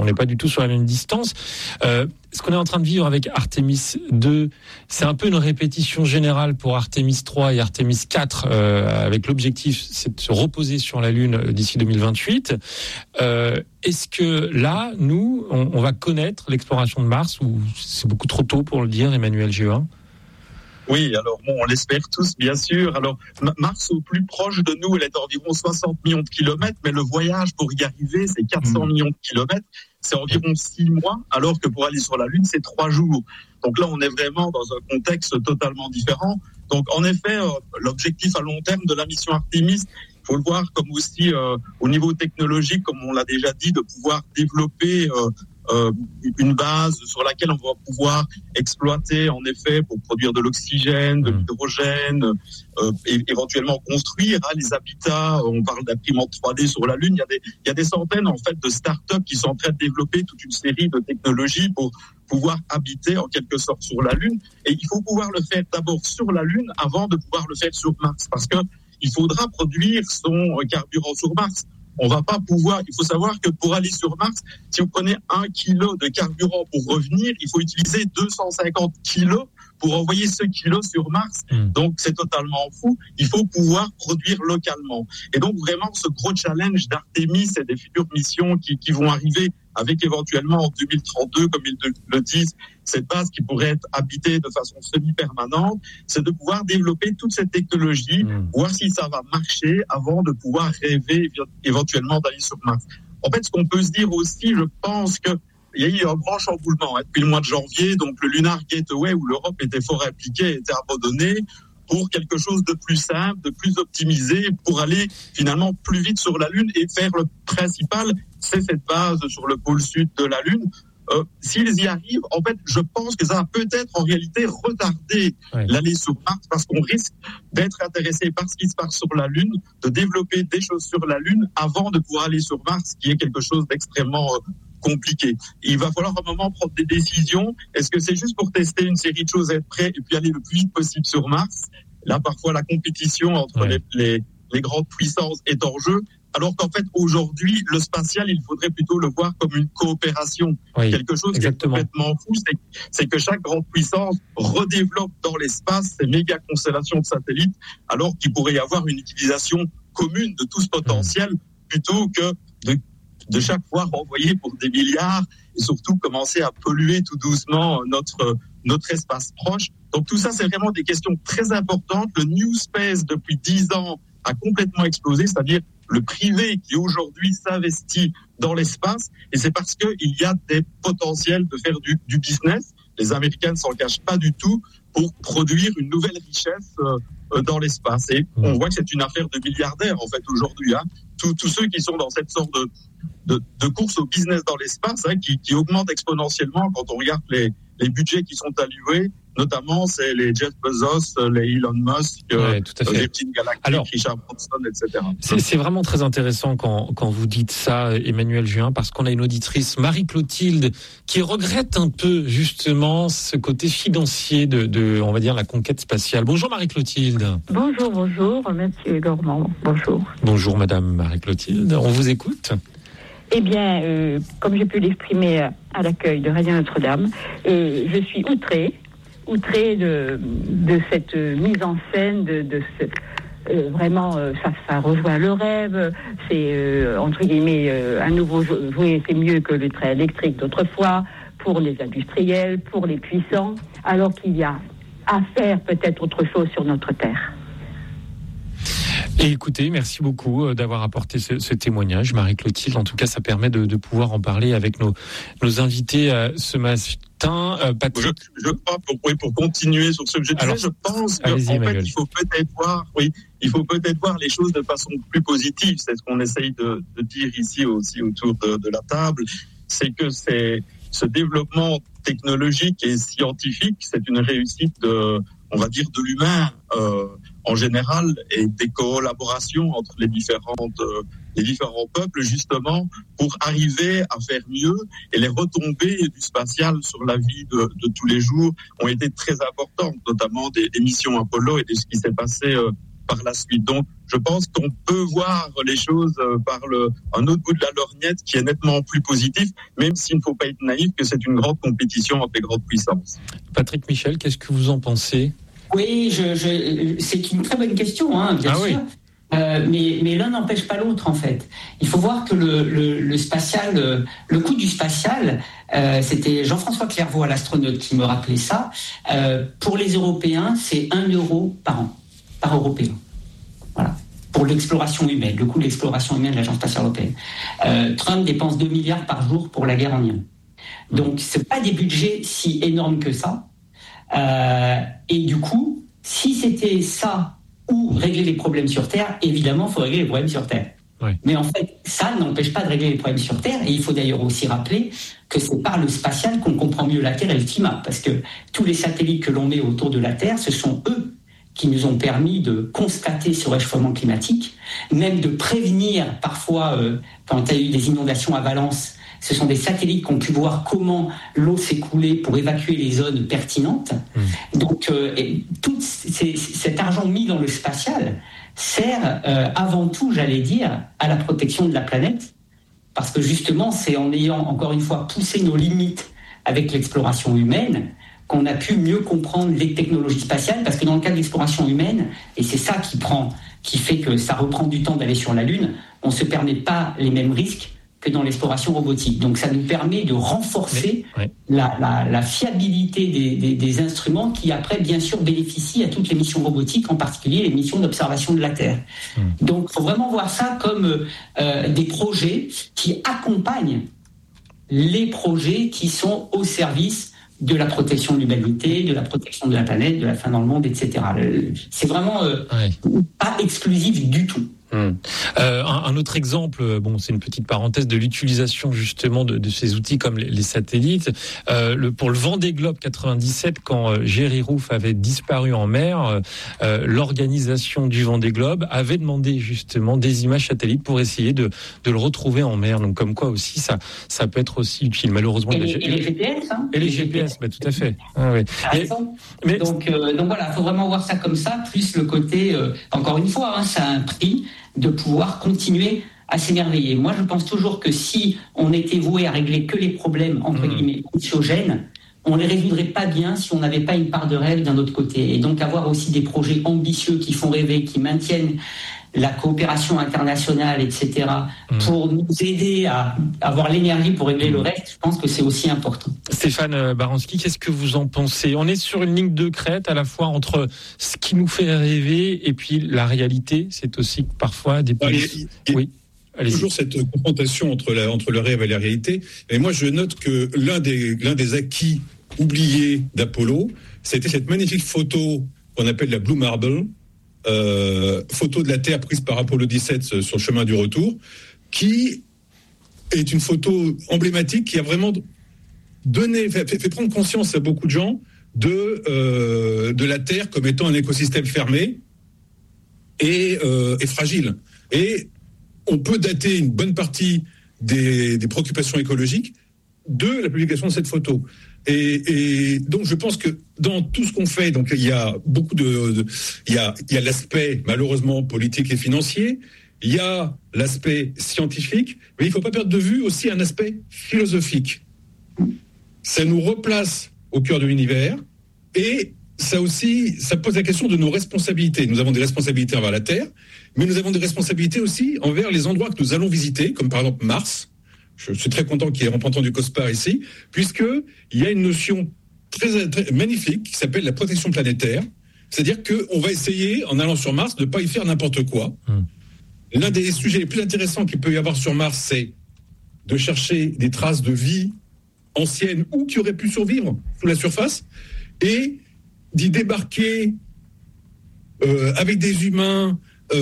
on n'est pas du tout sur la même distance. Ce qu'on est en train de vivre avec Artemis 2, c'est un peu une répétition générale pour Artemis 3 et Artemis 4, avec l'objectif, c'est de se reposer sur la Lune d'ici 2028. Est-ce que là, nous, on va connaître l'exploration de Mars, ou c'est beaucoup trop tôt pour le dire, Emmanuel Géant? Oui, alors bon, on l'espère tous, bien sûr. Alors, Mars, au plus proche de nous, elle est d'environ 60 millions de kilomètres, mais le voyage pour y arriver, c'est 400 millions de kilomètres. C'est environ 6 mois, alors que pour aller sur la Lune, c'est 3 jours. Donc là, on est vraiment dans un contexte totalement différent. Donc, en effet, l'objectif à long terme de la mission Artemis, il faut le voir comme aussi au niveau technologique, comme on l'a déjà dit, de pouvoir développer une base sur laquelle on va pouvoir exploiter, en effet, pour produire de l'oxygène, de l'hydrogène, et éventuellement construire les habitats. On parle d'imprimantes 3D sur la Lune. Il y a des centaines, en fait, de start-up qui sont en train de développer toute une série de technologies pour pouvoir habiter, en quelque sorte, sur la Lune. Et il faut pouvoir le faire d'abord sur la Lune avant de pouvoir le faire sur Mars, parce que il faudra produire son carburant sur Mars. On va pas pouvoir, il faut savoir que pour aller sur Mars, si vous prenez 1 kilo de carburant pour revenir, il faut utiliser 250 kilos pour envoyer ce kilo sur Mars. Donc, c'est totalement fou. Il faut pouvoir produire localement. Et donc, vraiment, ce gros challenge d'Artemis et des futures missions qui vont arriver avec éventuellement en 2032, comme ils le disent, cette base qui pourrait être habitée de façon semi-permanente, c'est de pouvoir développer toute cette technologie, voir si ça va marcher avant de pouvoir rêver éventuellement d'aller sur Mars. En fait, ce qu'on peut se dire aussi, je pense que il y a eu un grand chamboulement depuis le mois de janvier, donc le Lunar Gateway où l'Europe était fort impliquée était abandonné pour quelque chose de plus simple, de plus optimisé, pour aller finalement plus vite sur la Lune et faire le principal, c'est cette base sur le pôle sud de la Lune. S'ils y arrivent, en fait, je pense que ça va peut-être en réalité retarder l'aller sur Mars, parce qu'on risque d'être intéressé par ce qui se passe sur la Lune, de développer des choses sur la Lune avant de pouvoir aller sur Mars, qui est quelque chose d'extrêmement compliqué. Il va falloir à un moment prendre des décisions. Est-ce que c'est juste pour tester une série de choses, être prêt et puis aller le plus vite possible sur Mars? Là, parfois, la compétition entre les grandes puissances est en jeu. Alors qu'en fait, aujourd'hui, le spatial, il faudrait plutôt le voir comme une coopération. Quelque chose qui est complètement fou, c'est que chaque grande puissance redéveloppe dans l'espace ces méga constellations de satellites, alors qu'il pourrait y avoir une utilisation commune de tout ce potentiel, plutôt que de chaque fois renvoyer pour des milliards et surtout commencer à polluer tout doucement notre espace proche. Donc tout ça, c'est vraiment des questions très importantes. Le New Space, depuis 10 ans, a complètement explosé, c'est-à-dire le privé qui aujourd'hui s'investit dans l'espace, et c'est parce qu'il y a des potentiels de faire du business. Les Américains ne s'en cachent pas du tout pour produire une nouvelle richesse dans l'espace. Et on voit que c'est une affaire de milliardaires, en fait, aujourd'hui. Tous ceux qui sont dans cette sorte de course au business dans l'espace, qui augmente exponentiellement quand on regarde les budgets qui sont alloués. Notamment, c'est les Jeff Bezos, les Elon Musk, Virgin Galactic, Richard Branson, etc. C'est vraiment très intéressant quand vous dites ça, Emmanuel Juin, parce qu'on a une auditrice, Marie-Clotilde, qui regrette un peu justement ce côté financier de on va dire, la conquête spatiale. Bonjour Marie-Clotilde. Bonjour, monsieur Gormand. Bonjour. Bonjour Madame Marie-Clotilde, on vous écoute. Eh bien, comme j'ai pu l'exprimer à l'accueil de Radio Notre-Dame, je suis outrée de cette mise en scène, vraiment, ça rejoint le rêve. C'est, entre guillemets, un nouveau jouet, c'est mieux que le train électrique d'autrefois, pour les industriels, pour les puissants, alors qu'il y a à faire peut-être autre chose sur notre terre. Et écoutez, merci beaucoup d'avoir apporté ce témoignage, Marie-Clotilde. En tout cas, ça permet de pouvoir en parler avec nos invités ce matin. Patrick. Je crois, pour continuer sur ce que je disais, je pense qu'en fait, il faut peut-être voir les choses de façon plus positive. C'est ce qu'on essaye de dire ici aussi autour de la table. C'est que ce développement technologique et scientifique, c'est une réussite de l'humain en général, et des collaborations entre les différents peuples, justement, pour arriver à faire mieux. Et les retombées du spatial sur la vie de tous les jours ont été très importantes, notamment des missions Apollo et de ce qui s'est passé par la suite. Donc, je pense qu'on peut voir les choses par un autre bout de la lorgnette qui est nettement plus positif, même s'il ne faut pas être naïf que c'est une grande compétition entre les grandes puissances. Patrick Michel, qu'est-ce que vous en pensez ? Oui, c'est une très bonne question, bien sûr. Oui. Mais l'un n'empêche pas l'autre, en fait. Il faut voir que le spatial, le coût du spatial, c'était Jean-François Clairvaux, l'astronaute, qui me rappelait ça. Pour les Européens, c'est 1 euro par an, par Européen. Voilà. Pour l'exploration humaine, le coût de l'exploration humaine de l'Agence spatiale européenne. Trump dépense 2 milliards par jour pour la guerre en Iran. Donc, c'est pas des budgets si énormes que ça. Et du coup, si c'était ça ou régler les problèmes sur Terre, évidemment, il faut régler les problèmes sur Terre. Oui. Mais en fait, ça n'empêche pas de régler les problèmes sur Terre. Et il faut d'ailleurs aussi rappeler que c'est par le spatial qu'on comprend mieux la Terre et le climat. Parce que tous les satellites que l'on met autour de la Terre, ce sont eux qui nous ont permis de constater ce réchauffement climatique, même de prévenir parfois, quand il y a eu des inondations à Valence, ce sont des satellites qui ont pu voir comment l'eau s'écoulait pour évacuer les zones pertinentes. Donc, tout cet argent mis dans le spatial sert avant tout, j'allais dire, à la protection de la planète, parce que justement, c'est en ayant, encore une fois, poussé nos limites avec l'exploration humaine qu'on a pu mieux comprendre les technologies spatiales, parce que dans le cas de l'exploration humaine, et c'est ça qui fait que ça reprend du temps d'aller sur la Lune, on ne se permet pas les mêmes risques que dans l'exploration robotique. Donc ça nous permet de renforcer la fiabilité des instruments qui après bien sûr bénéficient à toutes les missions robotiques, en particulier les missions d'observation de la Terre. Donc il faut vraiment voir ça comme des projets qui accompagnent les projets qui sont au service de la protection de l'humanité, de la protection de la planète, de la fin dans le monde, etc. C'est vraiment pas exclusif du tout. Un autre exemple, c'est une petite parenthèse de l'utilisation justement de ces outils comme les satellites. Pour le Vendée Globe 97, quand Jerry Roof avait disparu en mer, l'organisation du Vendée Globe avait demandé justement des images satellites pour essayer de le retrouver en mer. Donc comme quoi aussi, ça peut être aussi utile. Malheureusement, et les GPS, et les GPS, tout à fait. Donc voilà, il faut vraiment voir ça comme ça, plus le côté, encore une fois, ça a un prix de pouvoir continuer à s'émerveiller. Moi, je pense toujours que si on était voué à régler que les problèmes, entre guillemets, anxiogènes, on ne les résoudrait pas bien si on n'avait pas une part de rêve d'un autre côté. Et donc, avoir aussi des projets ambitieux qui font rêver, qui maintiennent la coopération internationale, etc., pour nous aider à avoir l'énergie pour régler le reste, je pense que c'est aussi important. Stéphane Baranski, qu'est-ce que vous en pensez ? On est sur une ligne de crête à la fois entre ce qui nous fait rêver et puis la réalité. C'est aussi parfois des... Oui. Toujours cette confrontation entre le rêve et la réalité. Et moi, je note que l'un des acquis oubliés d'Apollo, c'était cette magnifique photo qu'on appelle la Blue Marble, photo de la Terre prise par Apollo 17 sur le chemin du retour, qui est une photo emblématique qui a vraiment fait prendre conscience à beaucoup de gens de la Terre comme étant un écosystème fermé et fragile. Et on peut dater une bonne partie des préoccupations écologiques de la publication de cette photo. Et donc je pense que dans tout ce qu'on fait, donc il y a beaucoup il y a l'aspect malheureusement politique et financier, il y a l'aspect scientifique, mais il ne faut pas perdre de vue aussi un aspect philosophique. Ça nous replace au cœur de l'univers et ça pose la question de nos responsabilités. Nous avons des responsabilités envers la Terre, mais nous avons des responsabilités aussi envers les endroits que nous allons visiter, comme par exemple Mars. Je suis très content qu'il y ait un représentant du COSPAR ici, puisqu'il y a une notion très, très magnifique qui s'appelle la protection planétaire. C'est-à-dire qu'on va essayer, en allant sur Mars, de ne pas y faire n'importe quoi. L'un des sujets les plus intéressants qu'il peut y avoir sur Mars, c'est de chercher des traces de vie ancienne ou qui auraient pu survivre sous la surface, et d'y débarquer avec des humains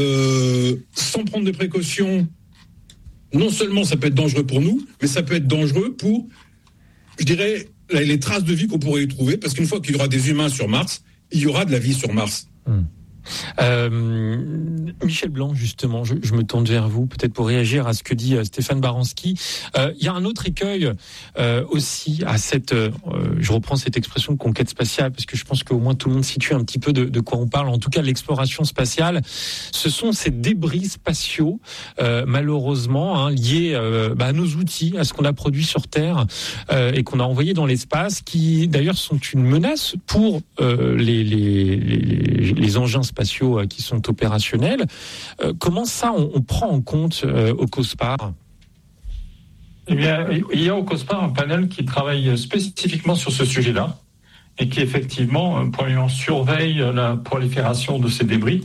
sans prendre de précautions. Non seulement ça peut être dangereux pour nous, mais ça peut être dangereux pour, je dirais, les traces de vie qu'on pourrait y trouver, parce qu'une fois qu'il y aura des humains sur Mars, il y aura de la vie sur Mars. Michel Blanc, justement, je me tourne vers vous, peut-être pour réagir à ce que dit Stéphane Baranski. Il y a un autre écueil aussi à cette, je reprends cette expression de conquête spatiale, parce que je pense qu'au moins tout le monde situe un petit peu de quoi on parle. En tout cas, l'exploration spatiale, ce sont ces débris spatiaux, malheureusement, liés à nos outils, à ce qu'on a produit sur Terre et qu'on a envoyé dans l'espace, qui d'ailleurs sont une menace pour les engins spatiaux qui sont opérationnels. Comment ça, on prend en compte au COSPAR ? Eh bien, il y a au COSPAR un panel qui travaille spécifiquement sur ce sujet-là et qui effectivement, premièrement, surveille la prolifération de ces débris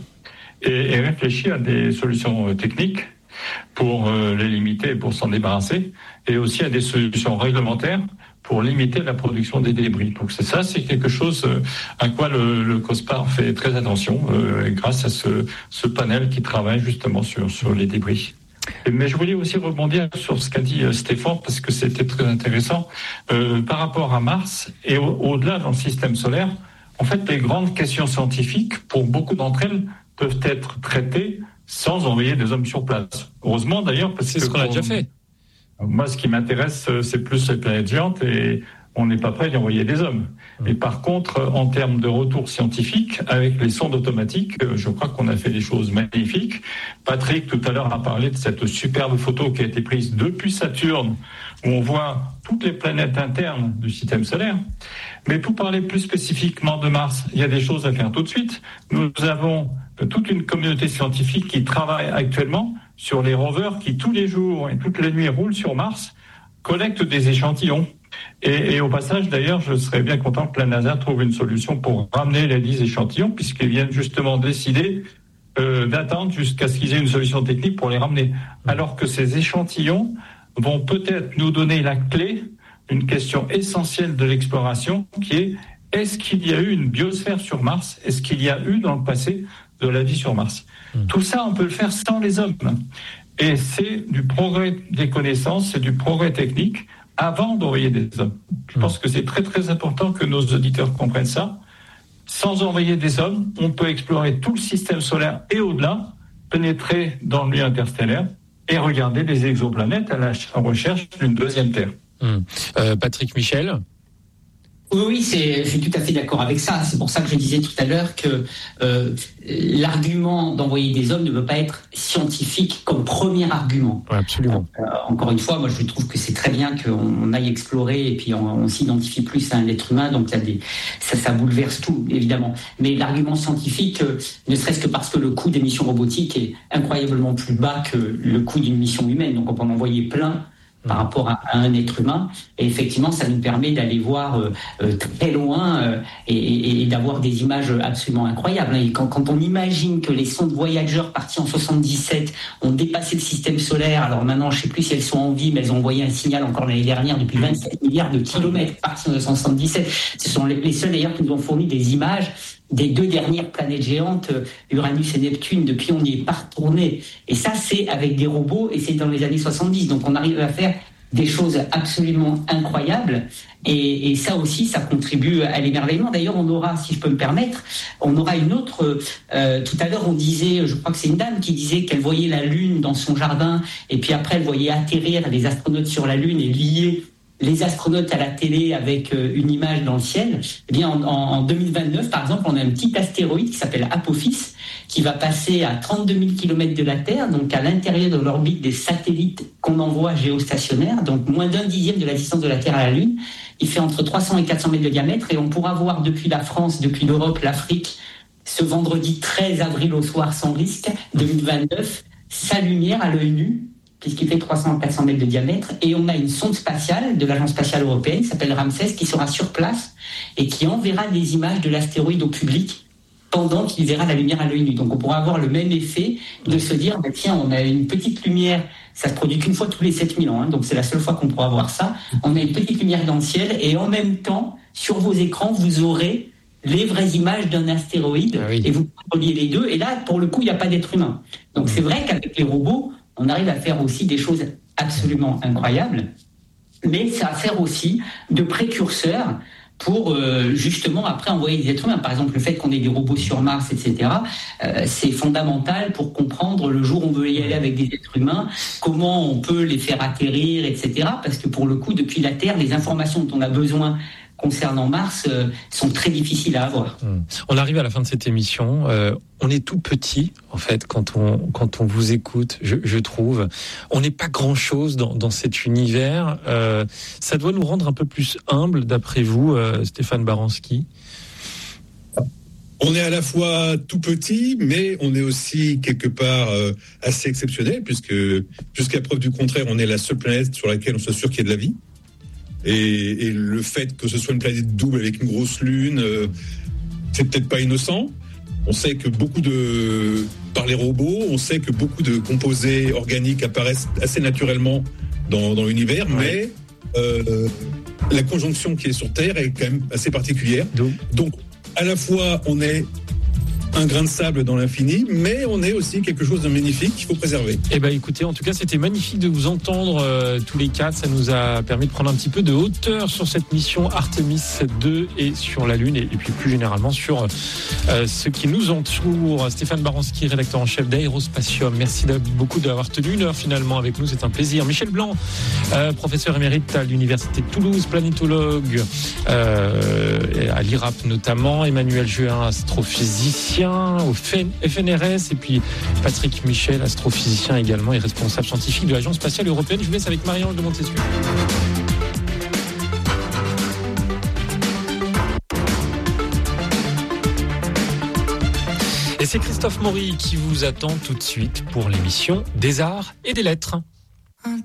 et réfléchit à des solutions techniques pour les limiter et pour s'en débarrasser, et aussi à des solutions réglementaires pour limiter la production des débris. Donc c'est quelque chose à quoi le COSPAR fait très attention grâce à ce panel qui travaille justement sur les débris. Mais je voulais aussi rebondir sur ce qu'a dit Stéphane, parce que c'était très intéressant. Par rapport à Mars et au-delà dans le système solaire, en fait, les grandes questions scientifiques, pour beaucoup d'entre elles, peuvent être traitées sans envoyer des hommes sur place. Heureusement d'ailleurs, parce que c'est ce qu'on a déjà fait. Moi, ce qui m'intéresse, c'est plus les planètes géantes, et on n'est pas prêt d'y envoyer des hommes. Mais par contre, en termes de retour scientifique, avec les sondes automatiques, je crois qu'on a fait des choses magnifiques. Patrick, tout à l'heure, a parlé de cette superbe photo qui a été prise depuis Saturne, où on voit toutes les planètes internes du système solaire. Mais pour parler plus spécifiquement de Mars, il y a des choses à faire tout de suite. Nous avons toute une communauté scientifique qui travaille actuellement sur les rovers qui, tous les jours et toutes les nuits, roulent sur Mars, collectent des échantillons. Et au passage, d'ailleurs, je serais bien content que la NASA trouve une solution pour ramener les 10 échantillons, puisqu'ils viennent justement décider d'attendre jusqu'à ce qu'ils aient une solution technique pour les ramener. Alors que ces échantillons vont peut-être nous donner la clé, une question essentielle de l'exploration, qui est: est-ce qu'il y a eu une biosphère sur Mars ? Est-ce qu'il y a eu dans le passé de la vie sur Mars ? Tout ça, on peut le faire sans les hommes. Et c'est du progrès des connaissances, c'est du progrès technique avant d'envoyer des hommes. Je pense que c'est très très important que nos auditeurs comprennent ça. Sans envoyer des hommes, on peut explorer tout le système solaire et au-delà, pénétrer dans le milieu interstellaire et regarder les exoplanètes à la recherche d'une deuxième Terre. Patrick Michel ? Oui, je suis tout à fait d'accord avec ça. C'est pour ça que je disais tout à l'heure que l'argument d'envoyer des hommes ne veut pas être scientifique comme premier argument. Ouais, absolument. Encore une fois, moi je trouve que c'est très bien qu'on aille explorer et puis on s'identifie plus à un être humain, donc ça bouleverse tout, évidemment. Mais l'argument scientifique, ne serait-ce que parce que le coût des missions robotiques est incroyablement plus bas que le coût d'une mission humaine, donc on peut en envoyer plein par rapport à un être humain, et effectivement ça nous permet d'aller voir très loin et d'avoir des images absolument incroyables. Et quand on imagine que les sondes Voyager parties en 77 ont dépassé le système solaire, alors maintenant je ne sais plus si elles sont en vie, mais elles ont envoyé un signal encore l'année dernière depuis 27 milliards de kilomètres parties en 1977, ce sont les seuls d'ailleurs qui nous ont fourni des images des 2 dernières planètes géantes, Uranus et Neptune. Depuis, on n'y est pas retourné. Et ça, c'est avec des robots, et c'est dans les années 70. Donc, on arrive à faire des choses absolument incroyables. Et ça aussi, ça contribue à l'émerveillement. D'ailleurs, on aura, si je peux me permettre, on aura une autre... tout à l'heure, on disait, je crois que c'est une dame qui disait qu'elle voyait la Lune dans son jardin, et puis après, elle voyait atterrir les astronautes sur la Lune et lier les astronautes à la télé avec une image dans le ciel. Eh bien, en 2029, par exemple, on a un petit astéroïde qui s'appelle Apophis, qui va passer à 32 000 km de la Terre, donc à l'intérieur de l'orbite des satellites qu'on envoie géostationnaires, donc moins d'1/10 de la distance de la Terre à la Lune. Il fait entre 300 et 400 mètres de diamètre, et on pourra voir depuis la France, depuis l'Europe, l'Afrique, ce vendredi 13 avril au soir sans risque, 2029, sa lumière à l'œil nu, puisqu'il fait 300 à 400 mètres de diamètre, et on a une sonde spatiale de l'Agence spatiale européenne, qui s'appelle Ramsès, qui sera sur place et qui enverra des images de l'astéroïde au public pendant qu'il verra la lumière à l'œil nu. Donc on pourra avoir le même effet de se dire, tiens, on a une petite lumière, ça se produit qu'une fois tous les 7000 ans, donc c'est la seule fois qu'on pourra voir ça. On a une petite lumière dans le ciel, et en même temps, sur vos écrans, vous aurez les vraies images d'un astéroïde, et vous reliez les deux, et là, pour le coup, il n'y a pas d'être humain. Donc c'est vrai qu'avec les robots, on arrive à faire aussi des choses absolument incroyables, mais ça va faire aussi de précurseurs pour justement après envoyer des êtres humains. Par exemple, le fait qu'on ait des robots sur Mars, etc., c'est fondamental pour comprendre le jour où on veut y aller avec des êtres humains, comment on peut les faire atterrir, etc. Parce que pour le coup, depuis la Terre, les informations dont on a besoin concernant Mars sont très difficiles à avoir. On arrive à la fin de cette émission. On est tout petit, en fait, quand on vous écoute, je trouve. On n'est pas grand-chose dans cet univers. Ça doit nous rendre un peu plus humbles, d'après vous, Stéphane Baranski. On est à la fois tout petit, mais on est aussi quelque part assez exceptionnel, puisque jusqu'à preuve du contraire, on est la seule planète sur laquelle on s'assure qu'il y a de la vie. Et le fait que ce soit une planète double avec une grosse lune, c'est peut-être pas innocent. On sait que par les robots, on sait que beaucoup de composés organiques apparaissent assez naturellement dans l'univers, mais la conjonction qui est sur Terre est quand même assez particulière. Donc, à la fois, on est un grain de sable dans l'infini, mais on est aussi quelque chose de magnifique qu'il faut préserver. Eh ben, écoutez, en tout cas, c'était magnifique de vous entendre tous les quatre. Ça nous a permis de prendre un petit peu de hauteur sur cette mission Artemis 2 et sur la Lune, et puis plus généralement sur ce qui nous entoure. Stéphane Baranski, rédacteur en chef d'Aérospatium. Merci beaucoup d'avoir tenu une heure finalement avec nous. C'est un plaisir. Michel Blanc, professeur émérite à l'Université de Toulouse, planétologue à l'IRAP notamment. Emmanuel Juin, astrophysicien au FNRS, et puis Patrick Michel, astrophysicien également et responsable scientifique de l'Agence spatiale européenne. Je vous laisse avec Marie-Ange de Montesquieu. Et c'est Christophe Maury qui vous attend tout de suite pour l'émission des Arts et des Lettres.